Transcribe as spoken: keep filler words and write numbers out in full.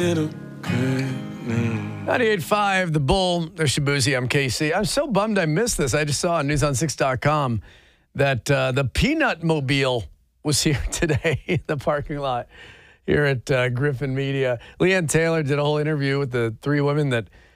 ninety-eight point five, The Bull. There's Shabuzi. I'm K C. I'm so bummed I missed this. I just saw on news on six dot com that uh, the Peanut Mobile was here today in the parking lot here at uh, Griffin Media. Leanne Taylor did a whole interview with the three women that